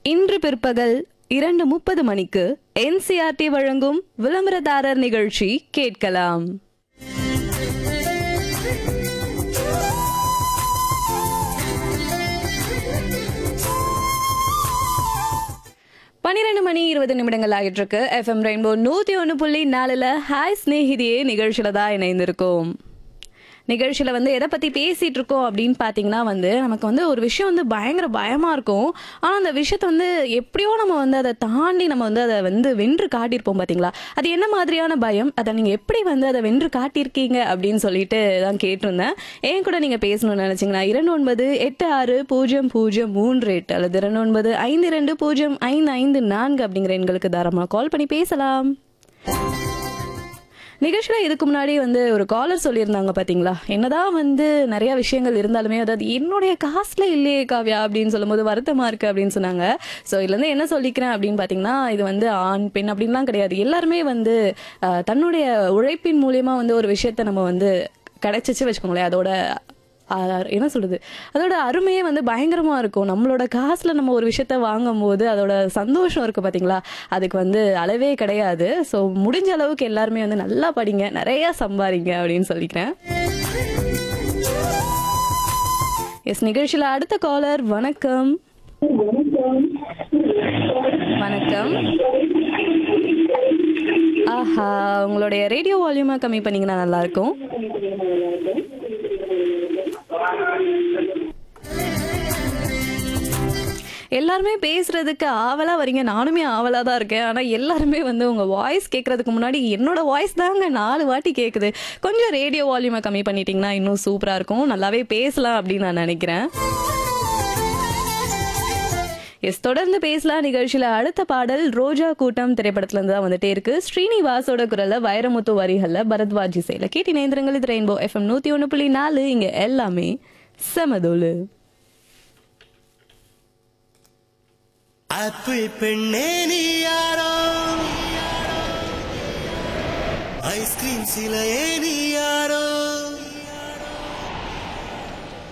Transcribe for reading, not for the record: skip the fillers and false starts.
இன்று பிற்பகல் 2:30 மணிக்கு NCRT வழங்கும் விளம்பரதாரர் நிகழ்ச்சி கேட்கலாம். மணி 20 நிமிடங்கள் ஆகிட்டு இருக்கு. FM ரெயின்போ 101.4 ஹாய் ஸ்நேகிதியே நிகழ்ச்சியில தான் இணைந்திருக்கோம். நிகழ்ச்சியில் எதை பற்றி பேசிகிட்டு இருக்கோம் அப்படின்னு பார்த்தீங்கன்னா நமக்கு ஒரு விஷயம் பயங்கர பயமாக இருக்கும். ஆனால் அந்த விஷயத்தை எப்படியோ நம்ம அதை தாண்டி நம்ம அதை வென்று காட்டியிருப்போம் பார்த்தீங்களா. அது என்ன மாதிரியான பயம், அதை நீங்கள் எப்படி அதை வென்று காட்டியிருக்கீங்க அப்படின்னு சொல்லிட்டு தான் கேட்டிருந்தேன். ஏன் கூட நீங்கள் பேசணும்னு நினச்சிங்கன்னா 29860038 அல்லது 2952055554 அப்படிங்கிற எண்களுக்கு தாராளமாக கால் பண்ணி பேசலாம். நிகழ்ச்சியில் இதுக்கு முன்னாடி ஒரு காலர் சொல்லியிருந்தாங்க பார்த்தீங்களா, என்னதான் நிறைய விஷயங்கள் இருந்தாலுமே அதாவது என்னுடைய காசுல இல்லையே காவ்யா அப்படின்னு சொல்லும்போது வருத்தமாக இருக்குது அப்படின்னு சொன்னாங்க. ஸோ இதுலேருந்து என்ன சொல்லிக்கிறேன் அப்படின்னு பார்த்தீங்கன்னா, இது ஆண் பெண் அப்படின்லாம் கிடையாது. எல்லாருமே தன்னுடைய உழைப்பின் மூலியமா ஒரு விஷயத்த நம்ம கிடைச்சிச்சு வச்சுக்கோங்களேன். அதோட என்ன சொல்றது, அதோட அருமையே பயங்கரமா இருக்கும். நம்மளோட காசுல நம்ம ஒரு விஷயத்த வாங்கும் போது அதோட சந்தோஷம் இருக்கு பாத்தீங்களா, அதுக்கு அளவே கிடையாது. ஸோ முடிஞ்ச அளவுக்கு எல்லாருமே நல்லா படிங்க, நிறைய சம்பாதிங்க அப்படின்னு சொல்லிக்கிறேன். எஸ், நிகழ்ச்சியில அடுத்த காலர். வணக்கம். வணக்கம். ஆஹா, உங்களுடைய ரேடியோ வால்யூமை கம்மி பண்ணீங்கன்னா நல்லா இருக்கும். எல்லாருமே பேசுறதுக்கு ஆவலா வரீங்க, நானுமே ஆவலா தான் இருக்கேன். ஆனா எல்லாருமே உங்க வாய்ஸ் கேட்கறதுக்கு முன்னாடி என்னோட வாய்ஸ் தாங்க 4 வாட்டி கேட்குது. கொஞ்சம் ரேடியோ வால்யூமை கம்மி பண்ணிட்டீங்கன்னா இன்னும் சூப்பரா இருக்கும், நல்லாவே பேசலாம் அப்படின்னு நான் நினைக்கிறேன். எஸ், தொடர்ந்து பேசலாம். நிகழ்ச்சியில அடுத்த பாடல் ரோஜா கூட்டம் திரைப்படத்துல இருந்து தான் வந்துட்டே இருக்கு. ஸ்ரீனிவாசோட குரல்ல, வைரமுத்து வரிகள்ல, பரத்வாஜ் இசையில கேட்டு இணைந்திருங்கள். இது ரெயின்போ FM 101.4. இங்க எல்லாமே செமதோலு. ஆப்பிள் பெண்ணே நீ யாரோ, ஐஸ்கிரீம் சிலையே நீ யாரோ.